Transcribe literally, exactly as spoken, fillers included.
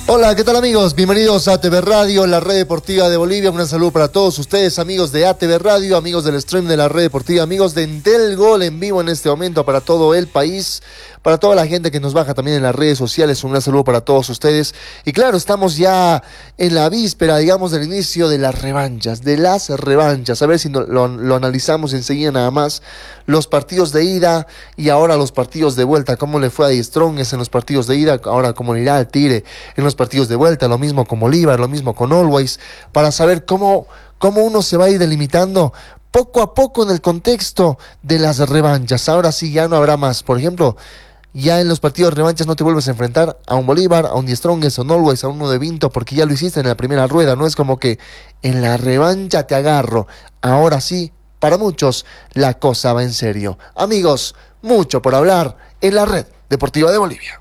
Hola, ¿qué tal amigos? Bienvenidos a A T V Radio, la red deportiva de Bolivia. Un saludo para todos ustedes, amigos de A T V Radio, amigos del stream de la red deportiva, amigos de Entel Gol en vivo en este momento para todo el país, para toda la gente que nos baja también en las redes sociales. Un gran saludo para todos ustedes. Y claro, estamos ya en la víspera, digamos, del inicio de las revanchas, de las revanchas. A ver si no, lo, lo analizamos enseguida nada más. Los partidos de ida y ahora los partidos de vuelta. ¿Cómo le fue a Die Strongest en los partidos de ida? Ahora, ¿cómo le irá al Tigre en los partidos de vuelta? Lo mismo con Bolívar, lo mismo con Always, para saber cómo, cómo uno se va a ir delimitando poco a poco en el contexto de las revanchas. Ahora sí ya no habrá más. Por ejemplo, ya en los partidos de revanchas no te vuelves a enfrentar a un Bolívar, a un Die Strongest, a un Always, a uno de Vinto, porque ya lo hiciste en la primera rueda. No es como que en la revancha te agarro. Ahora sí, para muchos, la cosa va en serio. Amigos, mucho por hablar en la red deportiva de Bolivia.